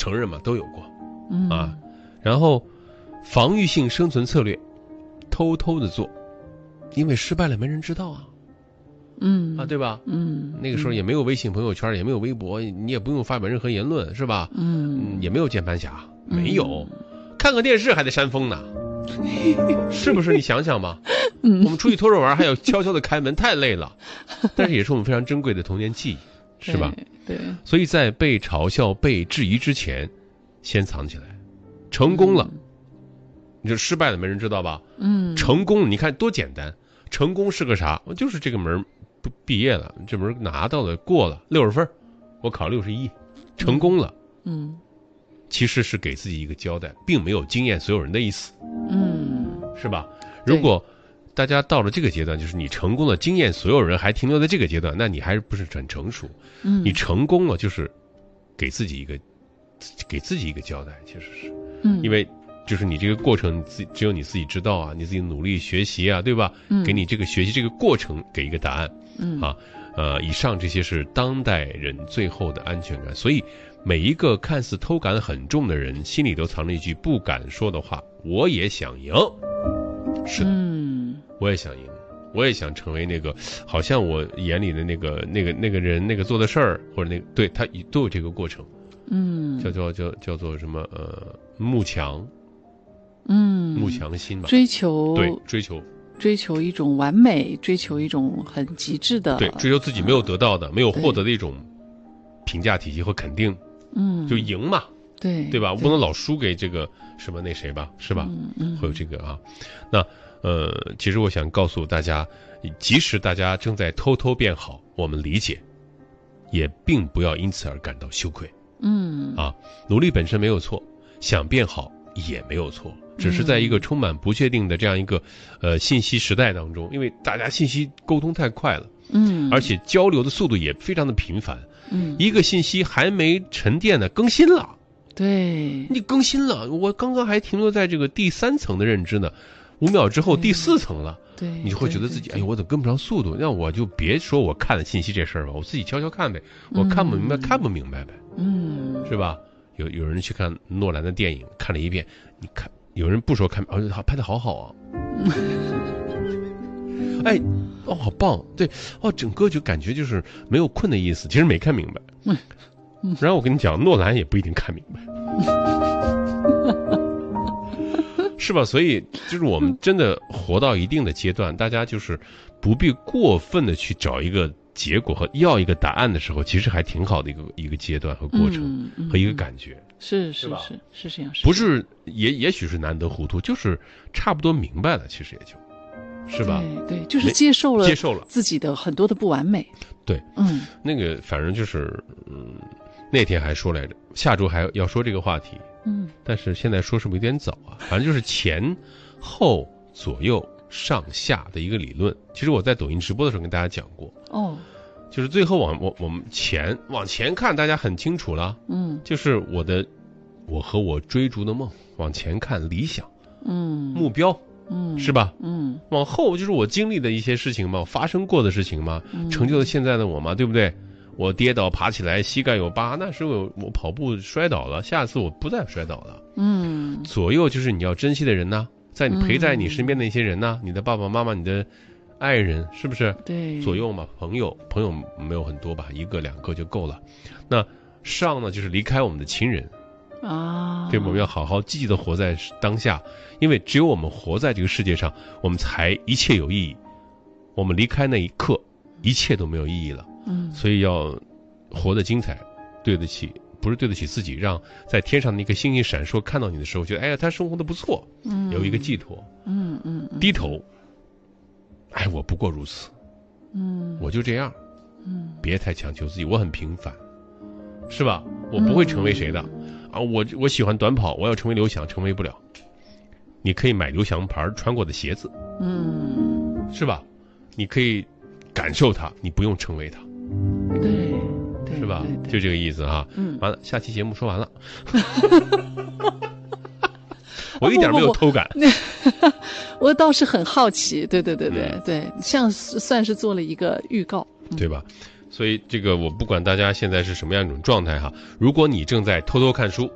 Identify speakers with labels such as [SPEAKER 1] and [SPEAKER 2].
[SPEAKER 1] 承认嘛，都有过啊。然后防御性生存策略，偷偷的做，因为失败了没人知道啊。对吧？那个时候也没有微信朋友圈，也没有微博，你也不用发表任何言论，是吧？也没有键盘侠，没有，看个电视还得扇风呢，是不是？你想想吧，我们出去偷着玩，还要悄悄的开门，太累了，但是也是我们非常珍贵的童年记忆，是吧？
[SPEAKER 2] 对。
[SPEAKER 1] 所以在被嘲笑、被质疑之前，先藏起来，成功了，你就失败了没人知道吧？成功了，你看多简单，成功是个啥？我就是这个门毕业了，这门拿到了，过了60分，我考61，成功了。其实是给自己一个交代，并没有惊艳所有人的意思。是吧？如果大家到了这个阶段，就是你成功了，惊艳所有人，还停留在这个阶段，那你还不是很成熟。你成功了，就是给自己一个交代，其实是。因为就是你这个过程只有你自己知道啊，你自己努力学习啊，对吧？给你这个学习这个过程给一个答案。以上这些是当代人最后的安全感。所以每一个看似偷感很重的人，心里都藏着一句不敢说的话：我也想赢。是的，我也想赢，我也想成为那个好像我眼里的那个人，那个做的事儿，或者对他都有这个过程。叫做什么慕强。慕强心吧，
[SPEAKER 2] 追求一种完美，追求一种很极致的，
[SPEAKER 1] 对，追求自己没有得到的，没有获得的一种评价体系和肯定。就赢嘛，对吧？不能老输给这个什么那谁吧，是吧？会有这个啊。那其实我想告诉大家，即使大家正在偷偷变好，我们理解，也并不要因此而感到羞愧。努力本身没有错，想变好也没有错。只是在一个充满不确定的这样一个信息时代当中，因为大家信息沟通太快了，而且交流的速度也非常的频繁，一个信息还没沉淀呢，更新了，
[SPEAKER 2] 对，
[SPEAKER 1] 你更新了，我刚刚还停留在这个第3层的认知呢，5秒之后第4层了，
[SPEAKER 2] 对，
[SPEAKER 1] 你就会觉得自己哎呦，我怎么跟不上速度？那我就别说我看了信息这事儿吧，我自己悄悄看呗，我看不明白看不明白呗，是吧？有人去看诺兰的电影，看了一遍，你看。有人不说看，拍得好好啊，好棒，对，整个就感觉就是没有困的意思，其实没看明白。然后我跟你讲，诺兰也不一定看明白，是吧？所以就是我们真的活到一定的阶段，大家就是不必过分的去找一个结果和要一个答案的时候，其实还挺好的一个阶段和过程和一个感觉。
[SPEAKER 2] 是这样，
[SPEAKER 1] 不是也许是难得糊涂，就是差不多明白了，其实也就是吧？
[SPEAKER 2] 对，就是接受了自己的很多的不完美。
[SPEAKER 1] 对，那个反正就是那天还说来着，下周还要说这个话题，但是现在说是不是有点早啊？反正就是前后左右上下的一个理论。其实我在抖音直播的时候跟大家讲过。就是最后我们往前看，大家很清楚了。就是我和我追逐的梦，往前看理想，目标，是吧？往后就是我经历的一些事情嘛，发生过的事情嘛，成就了现在的我嘛，对不对？我跌倒爬起来，膝盖有疤，那时候我跑步摔倒了，下次我不再摔倒了。左右就是你要珍惜的人呢，陪在你身边的一些人呢，你的爸爸妈妈，你的爱人，是不是？
[SPEAKER 2] 对，
[SPEAKER 1] 左右嘛，朋友没有很多吧，1个2个就够了。那上呢，就是离开我们的亲人啊，对，我们要好好积极的活在当下，因为只有我们活在这个世界上，我们才一切有意义。我们离开那一刻，一切都没有意义了。所以要活得精彩，不是对得起自己，让在天上的那个星星闪烁看到你的时候，觉得哎呀，他生活的不错，有一个寄托。低头。我不过如此，我就这样，别太强求自己，我很平凡，是吧？我不会成为谁的，我喜欢短跑，我要成为刘翔，成为不了。你可以买刘翔牌穿过的鞋子，是吧？你可以感受它，你不用成为它，
[SPEAKER 2] 对，
[SPEAKER 1] 是吧？就这个意思哈。完了，下期节目说完了。我一点没有偷感，
[SPEAKER 2] 我倒是很好奇，对，像算是做了一个预告，
[SPEAKER 1] 对吧？所以这个我不管大家现在是什么样一种状态哈，如果你正在偷偷看书，